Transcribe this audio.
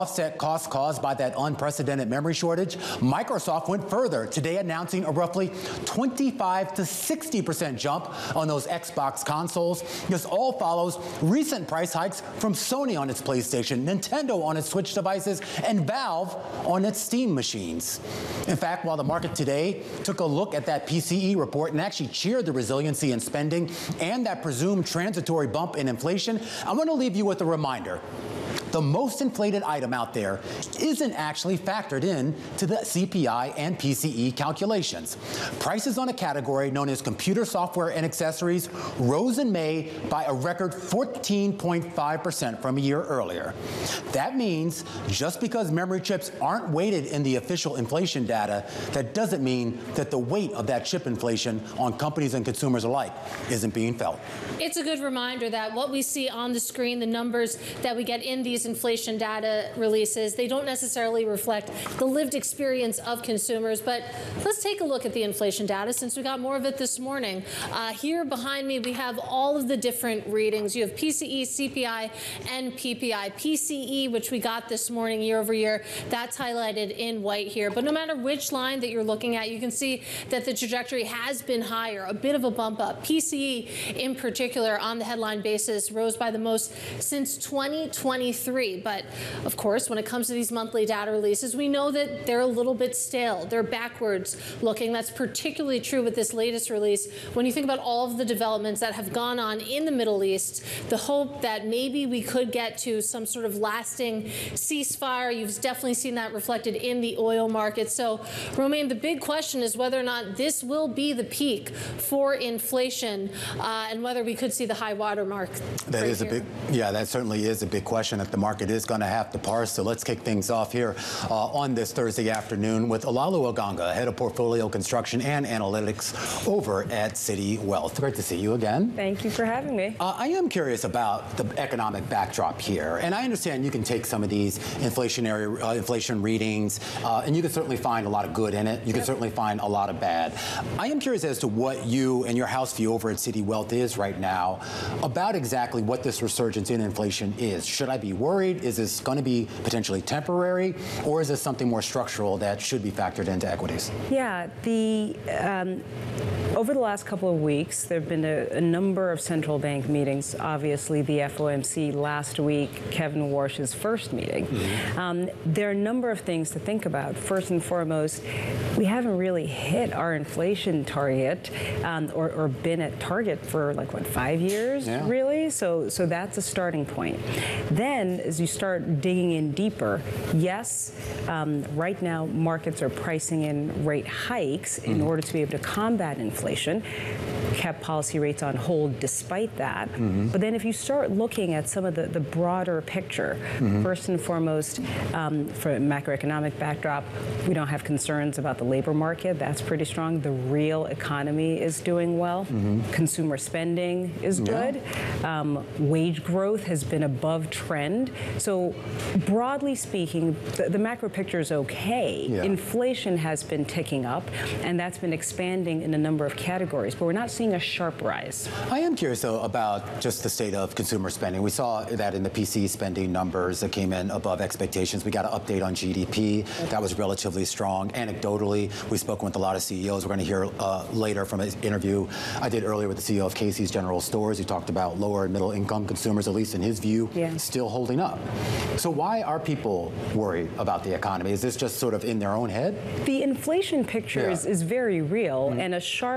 Offset costs caused by that unprecedented memory shortage, Microsoft went further today, announcing a roughly 25 to 60% jump on those Xbox consoles. This all follows recent price hikes from Sony on its PlayStation, Nintendo on its Switch devices, and Valve on its Steam machines. In fact, while the market today took a look at that PCE report and actually cheered the resiliency in spending and that presumed transitory bump in inflation, I want to leave you with a reminder. The most inflated item out there isn't actually factored in to the CPI and PCE calculations. Prices on a category known as computer software and accessories rose in May by a record 14.5% from a year earlier. That means just because memory chips aren't weighted in the official inflation data, that doesn't mean that the weight of that chip inflation on companies and consumers alike isn't being felt. It's a good reminder that what we see on the screen, the numbers that we get in these inflation data releases, they don't necessarily reflect the lived experience of consumers. But let's take a look at the inflation data since we got more of it this morning. Here behind me, we have all of the different readings. You have PCE, CPI, and PPI. PCE, which we got this morning year over year, that's highlighted in white here. But no matter which line that you're looking at, you can see that the trajectory has been higher, a bit of a bump up. PCE in particular on the headline basis rose by the most since 2023. But of course, when it comes to these monthly data releases, we know that they're a little bit stale. They're backwards looking. That's particularly true with this latest release. When you think about all of the developments that have gone on in the Middle East, the hope that maybe we could get to some sort of lasting ceasefire, you've definitely seen that reflected in the oil market. So, Romain, the big question is whether or not this will be the peak for inflation and whether we could see the high water mark. That is a big, yeah, that certainly is a big question that the market is going to have to parse. So let's kick things off here on this Thursday afternoon with Olaolu Oganga, head of portfolio construction and analytics over at Citi Wealth. Great to see you again. Thank you for having me. I am curious about the economic backdrop here, and I understand you can take some of these inflation readings, and you can certainly find a lot of good in it. You can certainly find a lot of bad. I am curious as to what you and your house view over at Citi Wealth is right now about exactly what this resurgence in inflation is. Should I be worried? Is this going to be potentially temporary, or is this something more structural that should be factored into equities? Yeah, over the last couple of weeks, there have been a number of central bank meetings. Obviously, the FOMC last week, Kevin Warsh's first meeting. There are a number of things to think about. First and foremost, we haven't really hit our inflation target or been at target for like, what, 5 years, really? So that's a starting point. Then, as you start digging in deeper, yes, right now markets are pricing in rate hikes in order to be able to combat inflation, kept policy rates on hold despite that. But then if you start looking at some of the broader picture, first and foremost, for a macroeconomic backdrp, we don't have concerns about the labor market. That's pretty strong. The real economy is doing well. Consumer spending is good. Wage growth has been above trend. So broadly speaking, the macro picture is okay. Inflation has been ticking up, and that's been expanding in a number of categories, but we're not seeing a sharp rise. I am curious, though, about just the state of consumer spending. We saw that in the PCE spending numbers that came in above expectations. We got an update on GDP. That was relatively strong. Anecdotally, we've spoken with a lot of CEOs. We're going to hear later from an interview I did earlier with the CEO of Casey's General Stores. He talked about lower and middle income consumers, at least in his view, still holding up. So why are people worried about the economy? Is this just sort of in their own head? The inflation picture is very real, and a sharp